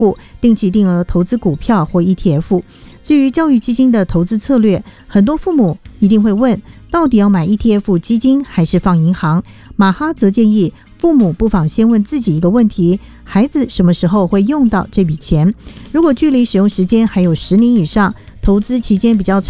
户定期定额投资股票或 ETF。 至于教育基金的投资策略，很多父母一定会问，到底要买 ETF 基金还是放银行？马哈则建议父母不妨先问自己一个问题：孩子什么时候会用到这笔钱？如果距离使用时间还有10年以上，投资期间比较长